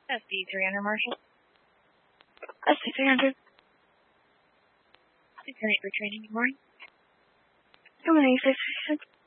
SD300 Marshall. SD300. Returning for training. Good morning. Good morning, 636.